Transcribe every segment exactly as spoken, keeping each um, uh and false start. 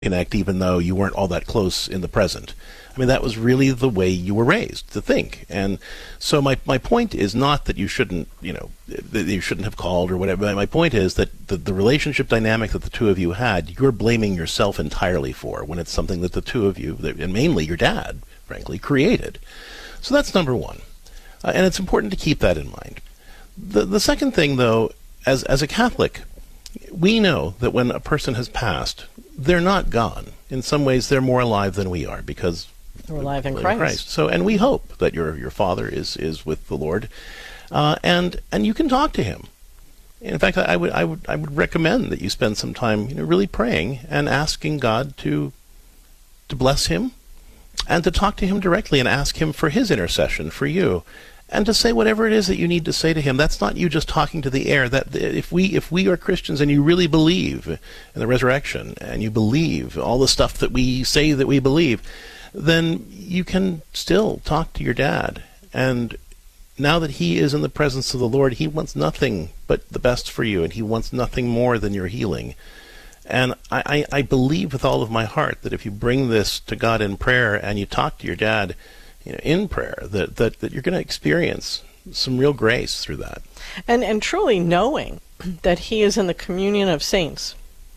connect even though you weren't all that close in the present. I mean, that was really the way you were raised to think. And so my, my point is not that you shouldn't, you know, that you shouldn't have called or whatever. My point is that the, the relationship dynamic that the two of you had, you're blaming yourself entirely for when it's something that the two of you, and mainly your dad, frankly, created. So that's number one. Uh, and it's important to keep that in mind. The, the second thing, though, as, as a Catholic, we know that when a person has passed, they're not gone. In some ways, they're more alive than we are because we're alive in Christ. Christ. So, and we hope that your your father is is with the Lord, uh, and and you can talk to him. In fact, I would I would I would recommend that you spend some time, you know, really praying and asking God to to bless him, and to talk to him directly and ask him for his intercession for you. And to say whatever it is that you need to say to him. That's not you just talking to the air. That if we if we are Christians and you really believe in the resurrection and you believe all the stuff that we say that we believe, then you can still talk to your dad. And now that he is in the presence of the Lord, he wants nothing but the best for you, and he wants nothing more than your healing. And I, I, I believe with all of my heart that if you bring this to God in prayer and you talk to your dad, you know, in prayer, that, that, that you're going to experience some real grace through that. And and truly knowing that he is in the communion of saints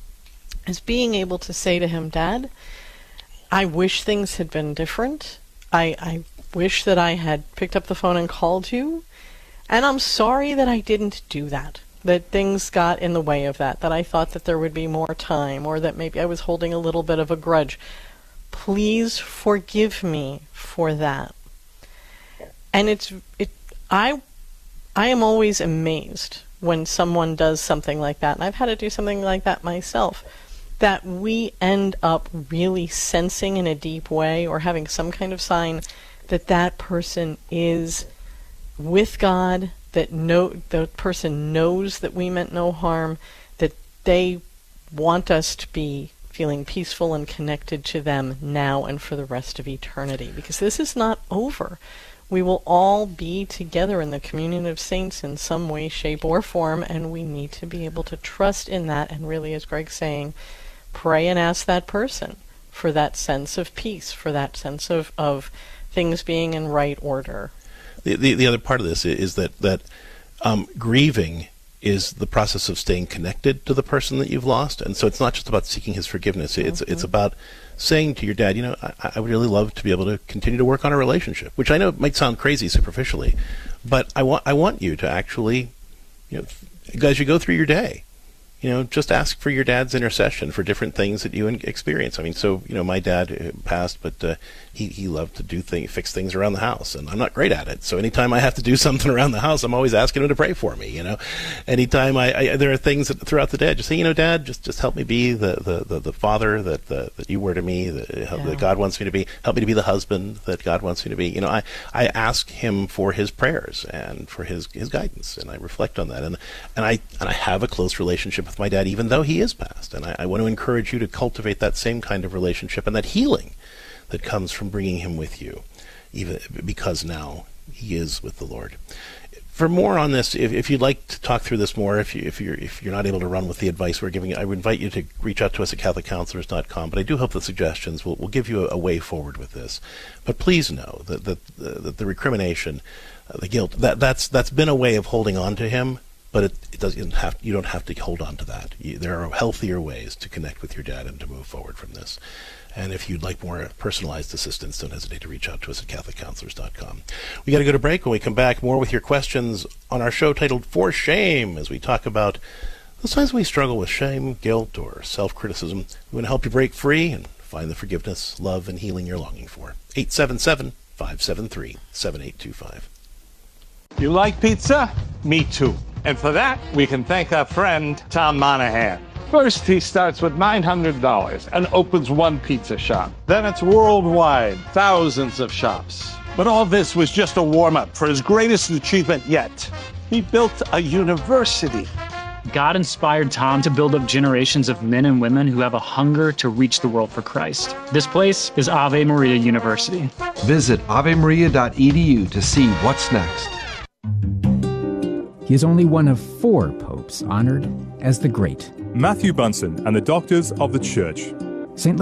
is being able to say to him, Dad, I wish things had been different. I, I wish that I had picked up the phone and called you. And I'm sorry that I didn't do that, that things got in the way of that, that I thought that there would be more time, or that maybe I was holding a little bit of a grudge. Please forgive me for that. And it's it I I am always amazed when someone does something like that, and I've had to do something like that myself, that we end up really sensing in a deep way or having some kind of sign that that person is with God, that no the person knows that we meant no harm, that they want us to be feeling peaceful and connected to them now and for the rest of eternity. Because this is not over. We will all be together in the communion of saints in some way, shape, or form, and we need to be able to trust in that and really, as Greg's saying, pray and ask that person for that sense of peace, for that sense of, of things being in right order. The, the, the other part of this is that, that um, grieving is the process of staying connected to the person that you've lost. And so it's not just about seeking his forgiveness. It's mm-hmm. it's about saying to your dad, you know, I, I would really love to be able to continue to work on a relationship, which I know might sound crazy superficially, but I want I want you to actually, you know, as you go through your day, you know, just ask for your dad's intercession for different things that you experience. I mean, so, you know, my dad passed, but uh, he, he loved to do things, fix things around the house, and I'm not great at it. So anytime I have to do something around the house, I'm always asking him to pray for me, you know. Anytime I, I there are things that, throughout the day, I just say, you know, Dad, just, just help me be the, the, the, the father that, the, that you were to me, the, yeah. that God wants me to be. Help me to be the husband that God wants me to be. You know, I, I ask him for his prayers and for his, his guidance, and I reflect on that. And, and, I, and I have a close relationship with my dad, even though he is passed. And I, I want to encourage you to cultivate that same kind of relationship and that healing that comes from bringing him with you, even because now he is with the Lord. For more on this, if, if you'd like to talk through this more, if, you, if you're if you're not able to run with the advice we're giving you, I would invite you to reach out to us at catholic counselors dot com. But I do hope the suggestions will, will give you a, a way forward with this. But please know that, that, uh, that the recrimination, uh, the guilt, that that's that's been a way of holding on to him. But it, it doesn't have. You don't have to hold on to that. You, there are healthier ways to connect with your dad and to move forward from this. And if you'd like more personalized assistance, don't hesitate to reach out to us at catholic counselors dot com. We got to go to break. When we come back, more with your questions on our show titled For Shame, as we talk about the times we struggle with shame, guilt, or self-criticism. We want to help you break free and find the forgiveness, love, and healing you're longing for. eight seven seven, five seven three, seven eight two five. You like pizza? Me too. And for that, we can thank our friend, Tom Monahan. First, he starts with nine hundred dollars and opens one pizza shop. Then it's worldwide, thousands of shops. But all this was just a warm-up for his greatest achievement yet. He built a university. God inspired Tom to build up generations of men and women who have a hunger to reach the world for Christ. This place is Ave Maria University. Visit ave maria dot e d u to see what's next. He is only one of four popes honored as the Great. Matthew Bunson and the Doctors of the Church. Saint